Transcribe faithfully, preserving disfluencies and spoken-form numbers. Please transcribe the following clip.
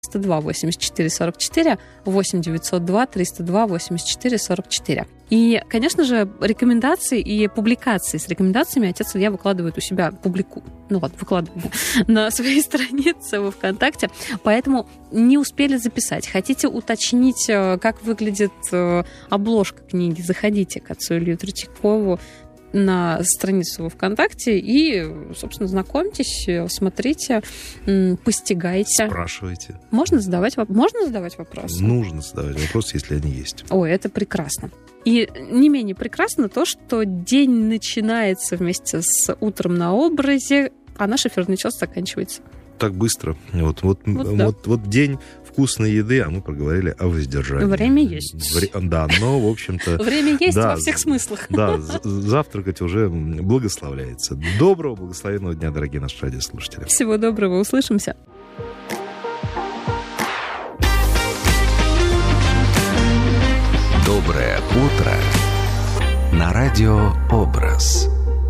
триста два восемьдесят четыре сорок четыре, восемь девятьсот два триста два восемьдесят четыре сорок четыре. И, конечно же, рекомендации и публикации с рекомендациями отец Илья выкладывает у себя, публику, ну ладно, выкладывает на своей странице во ВКонтакте, поэтому не успели записать. Хотите уточнить, как выглядит обложка книги, заходите к отцу Илью Третьякову на страницу во ВКонтакте и, собственно, знакомьтесь, смотрите, постигайте. Спрашивайте. Можно задавать, можно задавать вопросы? Нужно задавать вопросы, если они есть. Ой, это прекрасно. И не менее прекрасно то, что день начинается вместе с утром на образе, а наш эфирный час заканчивается. Так быстро. Вот, вот, вот, да. вот, вот день вкусной еды, а мы проговорили о воздержании. Время есть. Вре- да, но, в общем-то... Время есть да, во всех смыслах. Да, завтракать уже благословляется. Доброго, благословенного дня, дорогие наши радиослушатели. Всего доброго, услышимся. Доброе утро на радио «Образ».